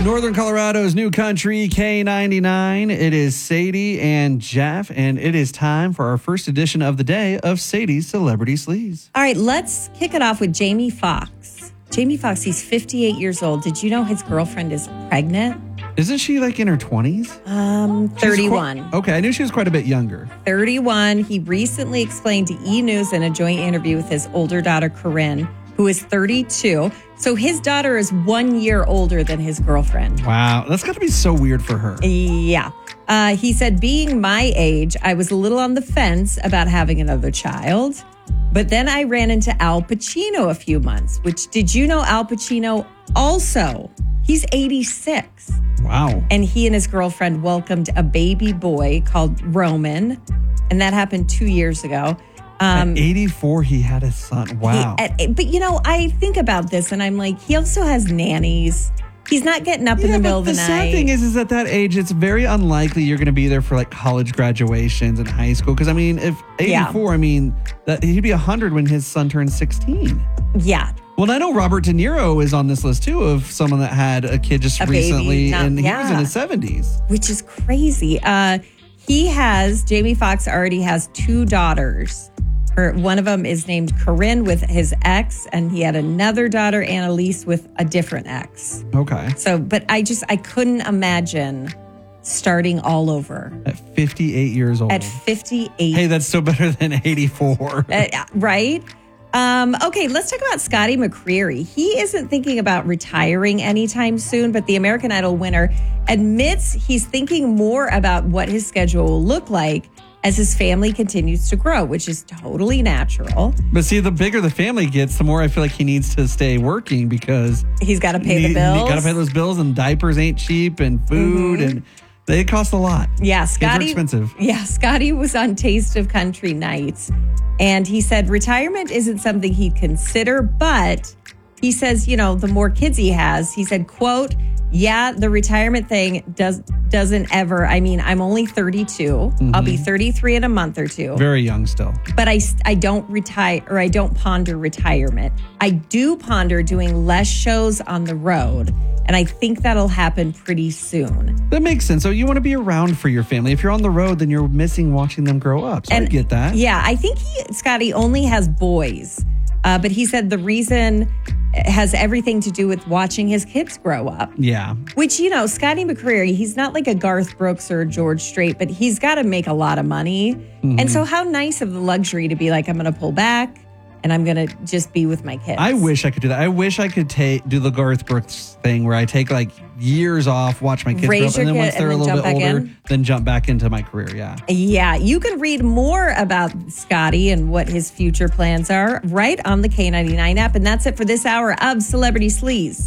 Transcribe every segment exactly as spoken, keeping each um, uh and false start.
Northern Colorado's new country, K ninety-nine. It is Sadie and Jeff, and it is time for our first edition of the day of Sadie's Celebrity Sleaze. All right, let's kick it off with Jamie Foxx. Jamie Foxx, he's fifty-eight years old. Did you know his girlfriend is pregnant? Isn't she like in her twenties? Um, thirty-one. Quite, okay, I knew she was quite a bit younger. thirty-one. He recently explained to E! News in a joint interview with his older daughter, Corinne, who is thirty-two. So his daughter is one year older than his girlfriend. Wow, that's got to be so weird for her. Yeah. Uh, he said, being my age, I was a little on the fence about having another child. But then I ran into Al Pacino a few months, which did you know Al Pacino also, he's eighty-six. Wow. And he and his girlfriend welcomed a baby boy called Roman. And that happened two years ago. Um, At eighty-four, he had a son. Wow. He, at, but, you know, I think about this and I'm like, he also has nannies. He's not getting up yeah, in the middle of the, the night. The sad thing is, is at that age, it's very unlikely you're going to be there for like college graduations and high school. Because, I mean, if eighty-four, yeah. I mean, that he'd be one hundred when his son turns sixteen. Yeah. Well, I know Robert De Niro is on this list, too, of someone that had a kid just a recently. Baby, not, and he yeah. was in his seventies. Which is crazy. Uh, he has, Jamie Foxx already has two daughters. Her, one of them is named Corinne with his ex, and he had another daughter, Annalise, with a different ex. Okay. So, but I just, I couldn't imagine starting all over. At fifty-eight years old. At fifty-eight. Hey, that's still better than eighty-four. Uh, right? Um, okay, let's talk about Scotty McCreery. He isn't thinking about retiring anytime soon, but the American Idol winner admits he's thinking more about what his schedule will look like as his family continues to grow, which is totally natural. But see, the bigger the family gets, the more I feel like he needs to stay working because he's got to pay he, the bills. He's got to pay those bills, and diapers ain't cheap, and food, mm-hmm. and they cost a lot. Yeah, Scotty. Kids are expensive. Yeah, Scotty was on Taste of Country nights, and he said retirement isn't something he'd consider, but he says, you know, the more kids he has, he said, quote, yeah, the retirement thing does, doesn't ever, I mean, I'm only thirty-two. Mm-hmm. I'll be thirty-three in a month or two. Very young still. But I, I don't retire, or I don't ponder retirement. I do ponder doing less shows on the road. And I think that'll happen pretty soon. That makes sense. So you want to be around for your family. If you're on the road, then you're missing watching them grow up. So and, I get that. Yeah, I think he, Scotty only has boys. Uh, but he said the reason has everything to do with watching his kids grow up. Yeah. Which, you know, Scotty McCreery, he's not like a Garth Brooks or a George Strait, but he's got to make a lot of money. Mm-hmm. And so how nice of the luxury to be like, I'm going to pull back and I'm going to just be with my kids. I wish I could do that. I wish I could take do the Garth Brooks thing where I take like years off, watch my kids Raise grow up, and then once they're a little bit older, in. then jump back into my career. Yeah. Yeah. You can read more about Scotty and what his future plans are right on the K ninety-nine app. And that's it for this hour of Celebrity Sleaze.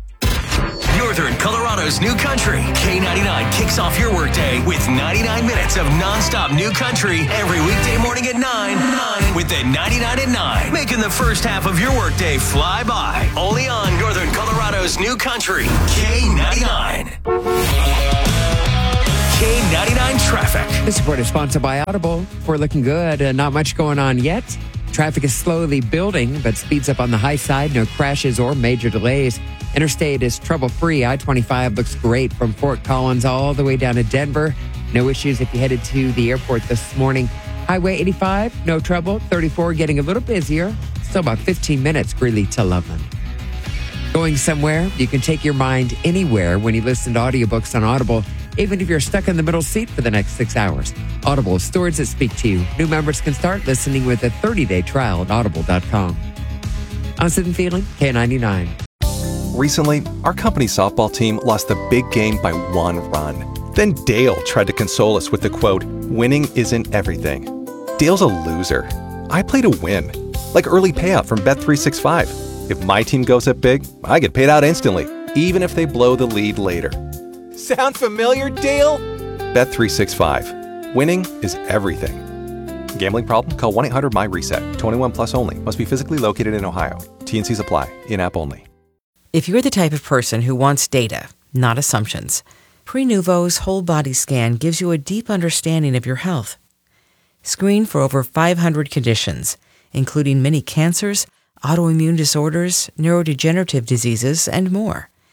Northern Colorado's new country. K ninety-nine kicks off your workday with ninety-nine minutes of nonstop new country every weekday morning at nine. nine with the ninety-nine at nine. Making the first half of your workday fly by. Only on Northern Colorado's new country. K ninety-nine. K ninety-nine traffic. This report is sponsored by Audible. We're looking good. Uh, not much going on yet. Traffic is slowly building, but speeds up on the high side. No crashes or major delays. Interstate is trouble-free. I twenty-five looks great from Fort Collins all the way down to Denver. No issues if you headed to the airport this morning. Highway eighty-five, no trouble. thirty-four getting a little busier. Still about fifteen minutes, Greeley to Loveland. Going somewhere, you can take your mind anywhere when you listen to audiobooks on Audible, even if you're stuck in the middle seat for the next six hours. Audible, stories that speak to you. New members can start listening with a thirty-day trial at audible dot com. I'm Sid and Feeling, K ninety-nine. Recently, our company softball team lost the big game by one run. Then Dale tried to console us with the quote, "Winning isn't everything." Dale's a loser. I play to win. Like early payout from Bet three sixty-five. If my team goes up big, I get paid out instantly, even if they blow the lead later. Sound familiar, Dale? Bet three sixty-five. Winning is everything. Gambling problem? Call one eight hundred M Y reset. twenty-one plus only. Must be physically located in Ohio. T and Cs apply. In-app only. If you're the type of person who wants data, not assumptions, Prenuvo's whole body scan gives you a deep understanding of your health. Screen for over five hundred conditions, including many cancers, autoimmune disorders, neurodegenerative diseases, and more.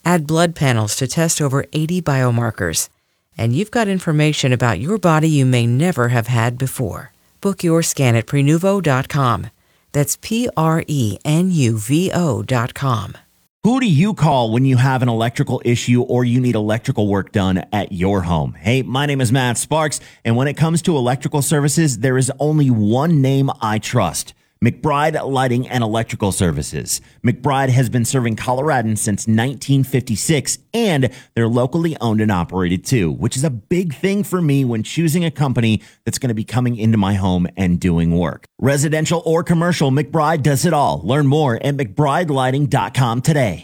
Add blood panels to test over eighty biomarkers. And you've got information about your body you may never have had before. Book your scan at prenuvo dot com. That's P R E N U V O dot com. Who do you call when you have an electrical issue or you need electrical work done at your home? Hey, my name is Matt Sparks, and when it comes to electrical services, there is only one name I trust. McBride Lighting and Electrical Services. McBride has been serving Coloradans since nineteen fifty-six, and they're locally owned and operated too, which is a big thing for me when choosing a company that's going to be coming into my home and doing work. Residential or commercial, McBride does it all. Learn more at McBride Lighting dot com today.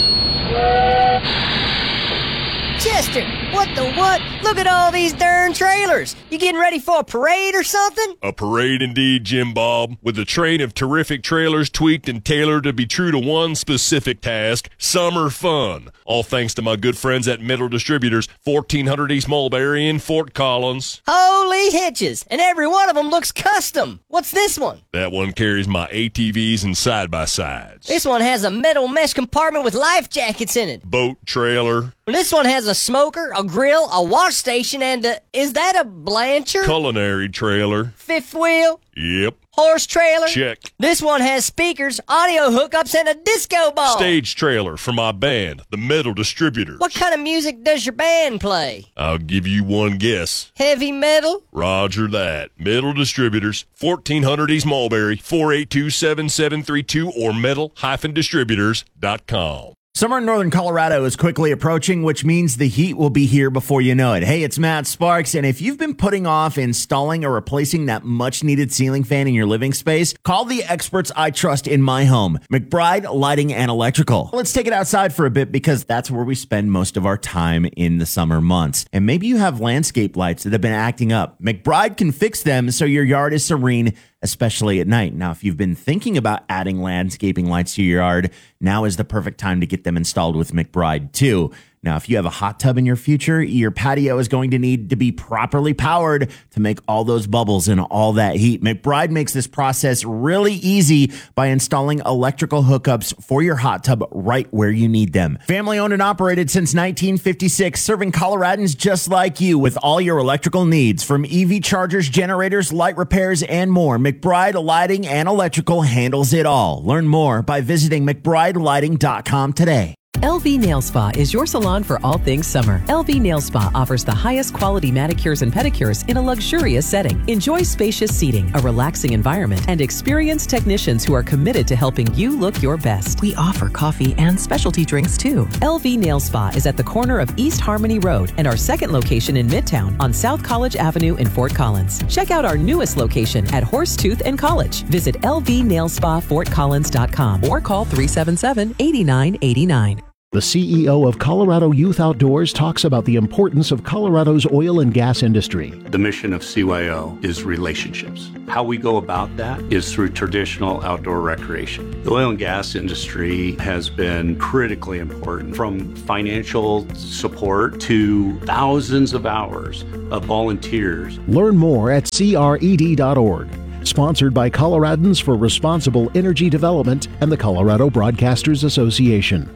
Chester, what the what? Look at all these darn trailers. You getting ready for a parade or something? A parade indeed, Jim Bob, with a train of terrific trailers tweaked and tailored to be true to one specific task, summer fun. All thanks to my good friends at Metal Distributors, fourteen hundred East Mulberry in Fort Collins. Holy hitches, and every one of them looks custom. What's this one? That one carries my A T Vs and side-by-sides. This one has a metal mesh compartment with life jackets in it. Boat trailer. This one has a smoker, a grill, a wash station, and a, is that a Blanchard? Culinary trailer. Fifth wheel? Yep. Horse trailer? Check. This one has speakers, audio hookups, and a disco ball. Stage trailer for my band, the Metal Distributors. What kind of music does your band play? I'll give you one guess. Heavy metal? Roger that. Metal Distributors, fourteen hundred East Mulberry, four eight two, seven seven three two, or metal dash distributors dot com. Summer in northern Colorado is quickly approaching, which means the heat will be here before you know it. Hey, it's Matt Sparks, and if you've been putting off installing or replacing that much-needed ceiling fan in your living space, call the experts I trust in my home, McBride Lighting and Electrical. Let's take it outside for a bit because that's where we spend most of our time in the summer months. And maybe you have landscape lights that have been acting up. McBride can fix them so your yard is serene, especially at night. Now, if you've been thinking about adding landscaping lights to your yard, now is the perfect time to get them installed with McBride too. Now, if you have a hot tub in your future, your patio is going to need to be properly powered to make all those bubbles and all that heat. McBride makes this process really easy by installing electrical hookups for your hot tub right where you need them. Family owned and operated since nineteen fifty-six, serving Coloradans just like you with all your electrical needs. From E V chargers, generators, light repairs, and more, McBride Lighting and Electrical handles it all. Learn more by visiting McBride Lighting dot com today. L V Nail Spa is your salon for all things summer. L V Nail Spa offers the highest quality manicures and pedicures in a luxurious setting. Enjoy spacious seating, a relaxing environment, and experienced technicians who are committed to helping you look your best. We offer coffee and specialty drinks too. L V Nail Spa is at the corner of East Harmony Road and our second location in Midtown on South College Avenue in Fort Collins. Check out our newest location at Horsetooth and College. Visit L V Nail Spa Fort Collins dot com or call three seven seven, eight nine eight nine. The C E O of Colorado Youth Outdoors talks about the importance of Colorado's oil and gas industry. The mission of C Y O is relationships. How we go about that is through traditional outdoor recreation. The oil and gas industry has been critically important, from financial support to thousands of hours of volunteers. Learn more at C R E D dot org. Sponsored by Coloradans for Responsible Energy Development and the Colorado Broadcasters Association.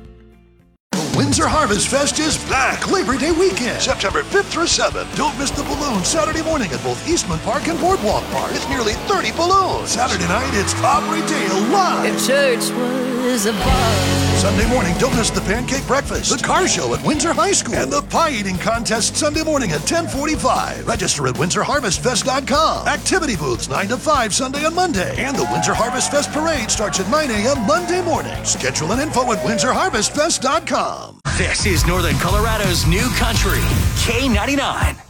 Windsor Harvest Fest is back Labor Day weekend, September fifth through seventh. Don't miss the balloons Saturday morning at both Eastman Park and Boardwalk Park with nearly thirty balloons. Saturday night, it's Aubrey Dale live. If church was a bar. Sunday morning, don't miss the pancake breakfast, the car show at Windsor High School, and the pie eating contest Sunday morning at ten forty-five. Register at windsor harvest fest dot com. Activity booths nine to five Sunday and Monday. And the Windsor Harvest Fest Parade starts at nine a.m. Monday morning. Schedule and info at windsor harvest fest dot com. This is Northern Colorado's new country, K ninety-nine.